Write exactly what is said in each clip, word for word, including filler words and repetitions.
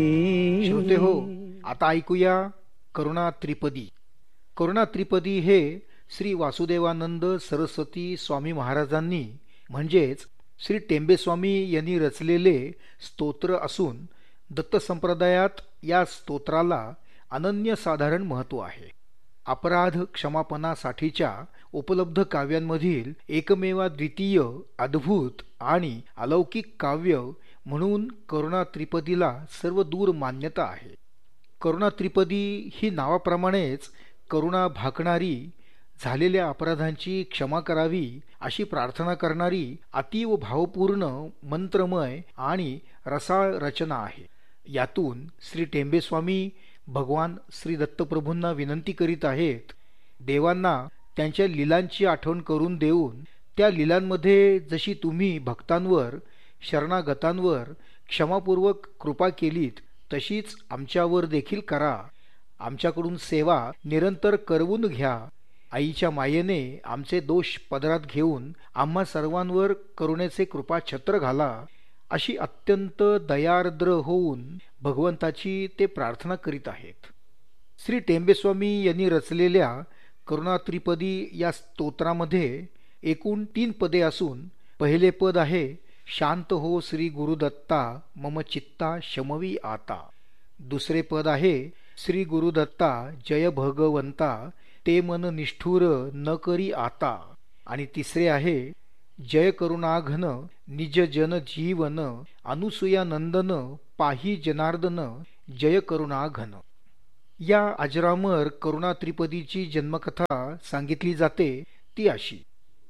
श्रोते हो, आता ऐकूया करुणा त्रिपदी. करुणा त्रिपदी हे श्री वासुदेवानंद सरस्वती स्वामी महाराजांनी म्हणजेच श्री टेंबेस्वामी यांनी रचलेले स्तोत्र असून दत्त संप्रदायात या स्तोत्राला अनन्यसाधारण महत्त्व आहे. अपराध क्षमापणासाठीच्या उपलब्ध काव्यांमधील एकमेवाद्वितीय अद्भुत आणि अलौकिक काव्य म्हणून करुणा त्रिपदीला सर्वदूर मान्यता आहे. करुणा त्रिपदी ही नावाप्रमाणेच करुणा भाकणारी, झालेल्या अपराधांची क्षमा करावी अशी प्रार्थना करणारी अतीव भावपूर्ण, मंत्रमय आणि रसाळ रचना आहे. यातून श्री टेंबेस्वामी भगवान श्री दत्तप्रभूंना विनंती करीत आहेत, देवांना त्यांच्या लीलांची आठवण करून देऊन त्या लीलांमध्ये जशी तुम्ही भक्तांवर, शरणागतांवर क्षमापूर्वक कृपा केलीत तशीच आमच्यावर देखील करा. आमच्याकडून सेवा निरंतर करवून घ्या. आईच्या मायेने आमचे दोष पदरात घेऊन आम्हा सर्वांवर करुणेचे कृपा छत्र घाला, अशी अत्यंत दयार्द्र होऊन भगवंताची ते प्रार्थना करीत आहेत. श्री टेंबेस्वामी यांनी रचलेल्या करुणा त्रिपदी या स्तोत्रामध्ये एकूण तीन पदे असून पहिले पद आहे शांत हो श्री गुरुदत्ता मम चित्ता शमवी आता. दुसरे पद आहे श्री गुरुदत्ता जय भगवंता ते मन निष्ठुर न करी आता. आणि तिसरे आहे जय करुणाघन निज जन जीवन अनुसूयानंदन पाही जनार्दन जय करुणाघन. या अजरामर करुणा त्रिपदीची जन्मकथा सांगितली जाते ती अशी.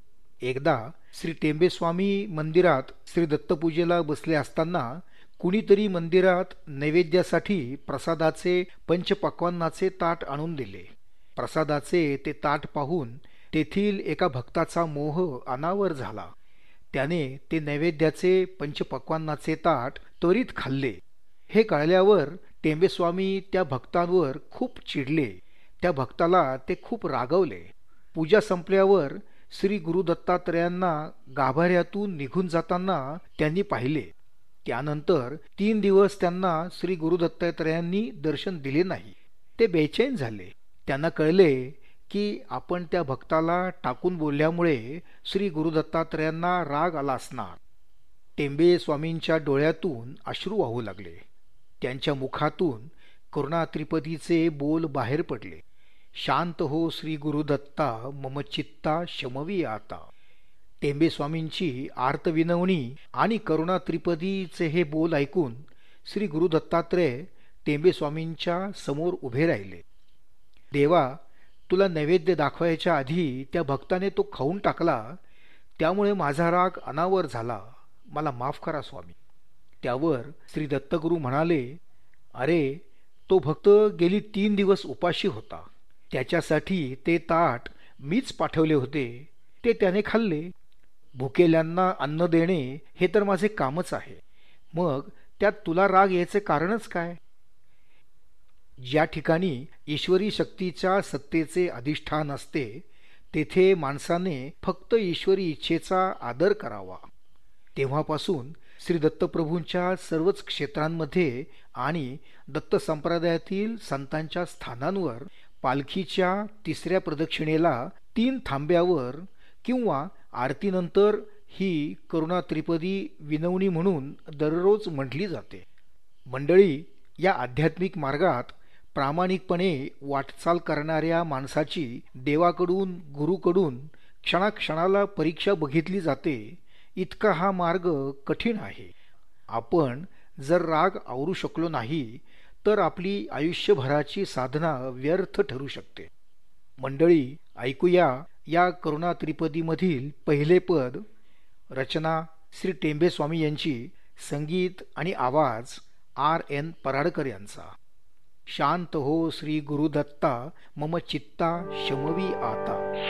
एकदा श्री टेंबेस्वामी मंदिरात श्री दत्तपूजेला बसले असताना कुणीतरी मंदिरात नैवेद्यासाठी प्रसादाचे पंचपक्वान्नाचे ताट आणून दिले. प्रसादाचे ते ताट पाहून तेथील एका भक्ताचा मोह अनावर झाला. त्याने ते नैवेद्याचे पंचपक्वान्नाचे ताट त्वरित खाल्ले. हे कळल्यावर टेंबेस्वामी त्या भक्तांवर खूप चिडले. त्या भक्ताला ते खूप रागवले. पूजा संपल्यावर श्री गुरुदत्तात्रयांना गाभाऱ्यातून निघून जाताना त्यांनी पाहिले. त्यानंतर तीन दिवस त्यांना श्री गुरुदत्तात्रयांनी दर्शन दिले नाही. ते बेचैन झाले. त्यांना कळले की आपण त्या भक्ताला टाकून बोलल्यामुळे श्री गुरुदत्तात्रयांना राग आला असणार. टेंबे स्वामींच्या डोळ्यातून अश्रू वाहू लागले. त्यांच्या मुखातून करुणा त्रिपदीचे बोल बाहेर पडले. शांत हो श्री गुरुदत्ता मम चित्ता शमवी आता. टेंबेस्वामींची आर्तविनवणी आणि करुणा त्रिपदीचे हे बोल ऐकून श्री गुरुदत्तात्रय टेंबेस्वामींच्या समोर उभे राहिले. देवा, तुला नैवेद्य दाखवायच्या आधी त्या भक्ताने तो खाऊन टाकला, त्यामुळे माझा राग अनावर झाला. मला माफ करा स्वामी. त्यावर श्री दत्तगुरु म्हणाले, अरे, तो भक्त गेली तीन दिवस उपाशी होता. त्याच्यासाठी ते ताट मीच पाठवले होते. ते त्याने खाल्ले. भुकेल्यांना अन्न देणे हे तर माझे कामच आहे. मग त्यात तुला राग यायचे कारणच काय? ज्या ठिकाणी ईश्वरी शक्तीच्या सत्तेचे अधिष्ठान असते तेथे माणसाने फक्त ईश्वरी इच्छेचा आदर करावा. तेव्हापासून श्री दत्तप्रभूंच्या सर्वच क्षेत्रांमध्ये आणि दत्त संप्रदायातील संतांच्या स्थानांवर पालखीच्या तिसऱ्या प्रदक्षिणेला तीन थांब्यावर किंवा आरतीनंतर ही करुणा त्रिपदी विनवणी म्हणून दररोज म्हटली जाते. मंडळी, या आध्यात्मिक मार्गात प्रामाणिकपणे वाटचाल करणाऱ्या माणसाची देवाकडून, गुरुकडून क्षणाक्षणाला परीक्षा बघितली जाते. इतका हा मार्ग कठीण आहे. आपण जर राग आवरू शकलो नाही तर आपली आयुष्यभराची साधना व्यर्थ ठरू शकते. मंडळी, ऐकूया या करुणा त्रिपदीमधील पहिले पद. रचना श्री टेंबेस्वामी यांची, संगीत आणि आवाज आर एन पराडकर यांचा. शांत हो श्री गुरुदत्ता मम चित्ता शमवी आता.